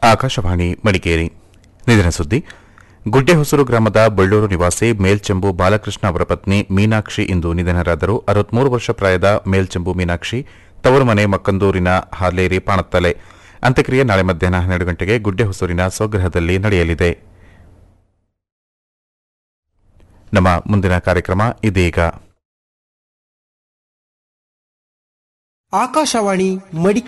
ಆಕಾಶವಾಣಿ ಮಡಿಕೇರಿ. ನಿಧನ ಸುದ್ದಿ. ಗುಡ್ಡೆಹೊಸೂರು ಗ್ರಾಮದ ಬಳ್ಳೂರು ನಿವಾಸಿ ಮೇಲ್ಚೆಂಬು ಬಾಲಕೃಷ್ಣ ಅವರ ಪತ್ನಿ ಮೀನಾಕ್ಷಿ ಇಂದು ನಿಧನರಾದರು. 63 ವರ್ಷ ಪ್ರಾಯದ ಮೇಲ್ಚೆಂಬು ಮೀನಾಕ್ಷಿ ತವರು ಮನೆ ಮಕ್ಕಂದೂರಿನ ಹಾಲೇರಿ ಪಾಣತ್ತಲೆ. ಅಂತ್ಯಕ್ರಿಯೆ ನಾಳೆ ಮಧ್ಯಾಹ್ನ 12 ಗಂಟೆಗೆ ಗುಡ್ಡೆಹೊಸೂರಿನ ಸ್ವಗೃಹದಲ್ಲಿ ನಡೆಯಲಿದೆ. ನಮ್ಮ ಮುಂದಿನ ಕಾರ್ಯಕ್ರಮ ಇದೀಗ. ಆಕಾಶವಾಣಿ ಮಡಿಕೇರಿ.